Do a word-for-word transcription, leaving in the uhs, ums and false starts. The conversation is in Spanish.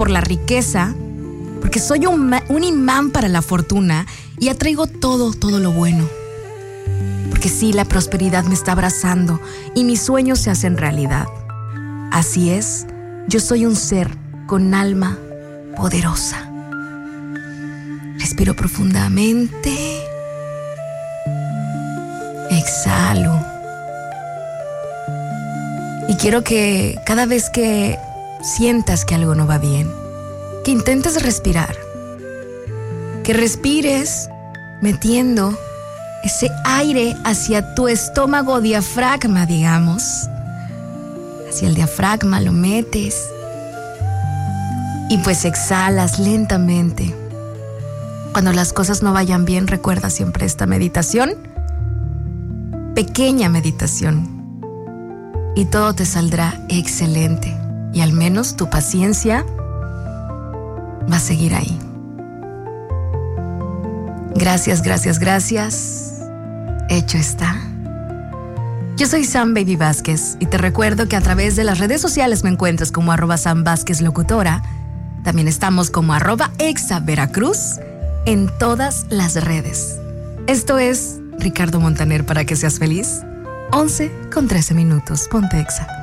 por la riqueza, porque soy un, ma- un imán para la fortuna y atraigo todo, todo lo bueno. Porque sí, la prosperidad me está abrazando y mis sueños se hacen realidad. Así es, yo soy un ser con alma poderosa. Respiro profundamente. Exhalo. Y quiero que cada vez que sientas que algo no va bien, que intentes respirar. Que respires metiendo ese aire hacia tu estómago diafragma, digamos. Hacia el diafragma lo metes. Y pues exhalas lentamente. Cuando las cosas no vayan bien, recuerda siempre esta meditación. Pequeña meditación. Y todo te saldrá excelente. Y al menos tu paciencia va a seguir ahí. Gracias, gracias, gracias. Hecho está. Yo soy Sam Baby Vázquez y te recuerdo que a través de las redes sociales me encuentras como arroba Sam Vázquez Locutora. También estamos como arroba Exa Veracruz en todas las redes. Esto es Ricardo Montaner para que seas feliz. once con trece minutos. Ponte Exa.